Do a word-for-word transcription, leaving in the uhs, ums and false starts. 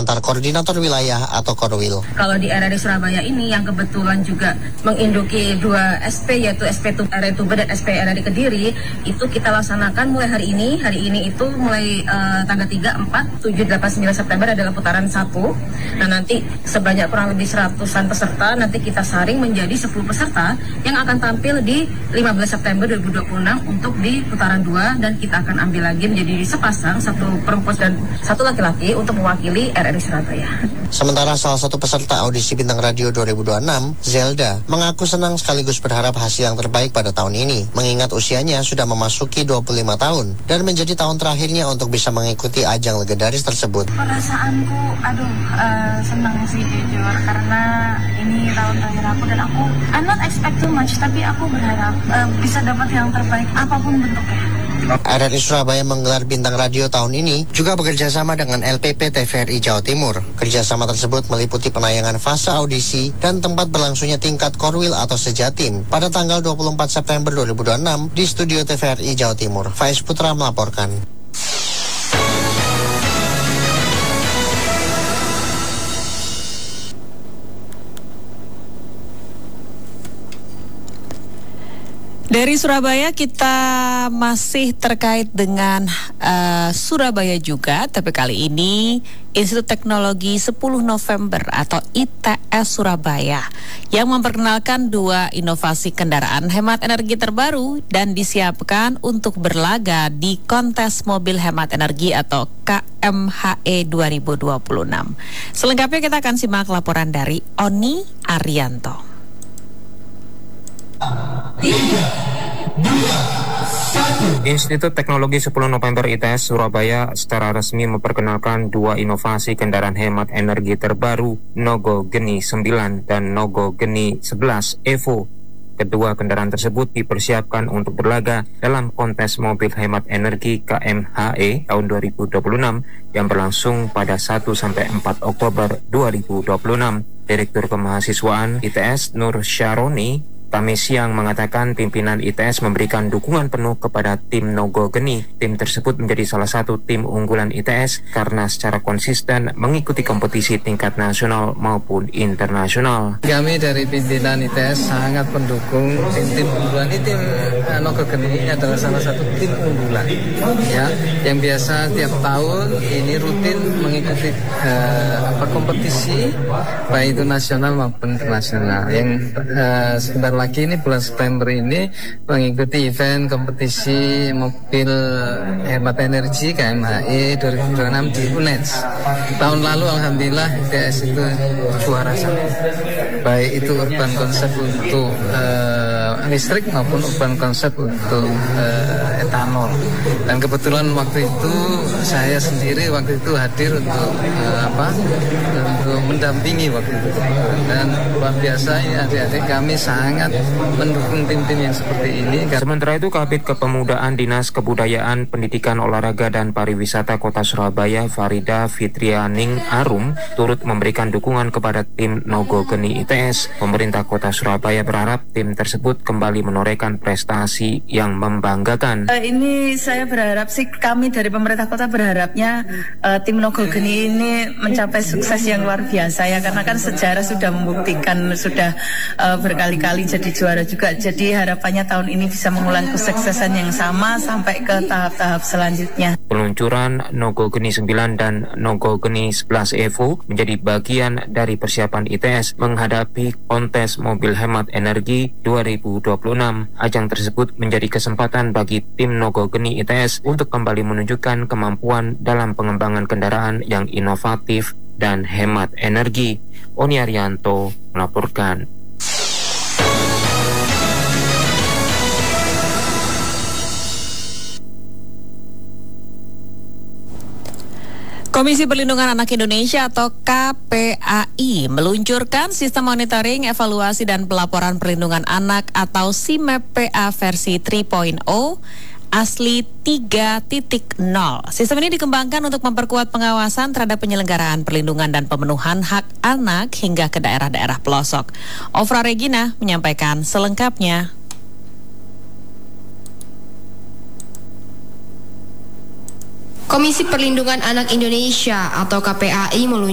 antar koordinator wilayah atau Korwil. Kalau di R R I Surabaya ini yang kebetulan juga menginduki dua S P, yaitu S P R R I Tuban dan S P R R I Kediri, itu kita laksanakan mulai hari ini. Hari ini itu mulai uh, tanggal tiga, empat, tujuh, delapan, sembilan September adalah putaran satu. Nah nanti sebanyak kurang lebih seratusan peserta, nanti kita saring menjadi sepuluh peserta yang akan tampil di lima belas September dua ribu dua puluh enam untuk di putaran dua, dan kita akan ambil lagi menjadi sepasang, satu perempuan dan satu laki-laki untuk mewakili R R I Surabaya. Sementara salah satu peserta audisi Bintang Radio dua ribu dua puluh enam, Zelda, mengaku senang sekaligus berharap hasil yang terbaik pada tahun ini, mengingat usianya sudah memasuki dua puluh lima tahun dan menjadi tahun terakhirnya untuk bisa mengikuti ajang legendaris tersebut. Perasaanku, aduh, uh, senang sih jujur, karena ini tahun terakhir aku dan aku I'm not expect too much, tapi aku berharap uh, bisa dapat yang terbaik apapun bentuknya. R R I Surabaya menggelar Bintang Radio tahun ini juga bekerja sama dengan L P P T V R I Jawa Timur. Kerjasama tersebut meliputi penayangan fase audisi dan tempat berlangsungnya tingkat Korwil atau Sejatim pada tanggal dua puluh empat September dua ribu dua puluh enam di studio T V R I Jawa Timur. Faiz Putra melaporkan. Dari Surabaya kita masih terkait dengan uh, Surabaya juga, tapi kali ini Institut Teknologi sepuluh November atau I T S Surabaya yang memperkenalkan dua inovasi kendaraan hemat energi terbaru dan disiapkan untuk berlaga di kontes mobil hemat energi atau K M H E dua ribu dua puluh enam. Selengkapnya kita akan simak laporan dari Oni Arianto. Institut Teknologi sepuluh November I T S Surabaya secara resmi memperkenalkan dua inovasi kendaraan hemat energi terbaru, Nogo Geni sembilan dan Nogo Geni sebelas Evo. Kedua kendaraan tersebut dipersiapkan untuk berlaga dalam kontes mobil hemat energi K M H E tahun dua ribu dua puluh enam yang berlangsung pada satu sampai empat Oktober dua ribu dua puluh enam. Direktur Kemahasiswaan I T S Nur Syaroni Kamis siang mengatakan pimpinan I T S memberikan dukungan penuh kepada tim Nogo Geni. Tim tersebut menjadi salah satu tim unggulan I T S karena secara konsisten mengikuti kompetisi tingkat nasional maupun internasional. Kami dari pimpinan I T S sangat mendukung tim-tim unggulan. Ini tim uh, Nogo Geni ini adalah salah satu tim unggulan, ya, yang biasa tiap tahun ini rutin mengikuti uh, apa kompetisi baik itu nasional maupun internasional. Yang uh, sebentar lagi lagi ini bulan September ini mengikuti event kompetisi mobil hemat energi K M H E dua ribu dua puluh enam di U N E D S. Tahun lalu alhamdulillah I T S itu juara satu, baik itu urban konsep untuk uh, listrik maupun urban konsep untuk uh, etanol. Dan kebetulan waktu itu saya sendiri waktu itu hadir untuk uh, apa untuk mendampingi waktu itu, dan luar biasa ini adik-adik kami sangat mendukung tim-tim yang seperti ini. Sementara itu Kabid Kepemudaan Dinas Kebudayaan, Pendidikan, Olahraga dan Pariwisata Kota Surabaya Farida Fitrianing Arum turut memberikan dukungan kepada tim Nogo Geni I T S. Pemerintah Kota Surabaya berharap tim tersebut kembali menorehkan prestasi yang membanggakan. Uh, ini saya berharap sih, kami dari pemerintah kota berharapnya uh, tim Nogo Geni ini mencapai sukses yang luar biasa ya, karena kan sejarah sudah membuktikan sudah uh, berkali-kali jadi juara juga. Jadi harapannya tahun ini bisa mengulang kesuksesan yang sama sampai ke tahap-tahap selanjutnya. Peluncuran Nogo Geni sembilan dan Nogo Geni sebelas Evo menjadi bagian dari persiapan I T S menghadapi kontes mobil hemat energi dua ribu dua puluh enam. Ajang tersebut menjadi kesempatan bagi tim Nogo Geni I T S untuk kembali menunjukkan kemampuan dalam pengembangan kendaraan yang inovatif dan hemat energi. Oni Arianto melaporkan. Komisi Perlindungan Anak Indonesia atau K P A I meluncurkan sistem monitoring, evaluasi, dan pelaporan perlindungan anak atau S I M E P P A versi tiga titik nol asli tiga titik nol. Sistem ini dikembangkan untuk memperkuat pengawasan terhadap penyelenggaraan perlindungan dan pemenuhan hak anak hingga ke daerah-daerah pelosok. Ofra Regina menyampaikan selengkapnya. Komisi Perlindungan Anak Indonesia atau K P A I meluncurkan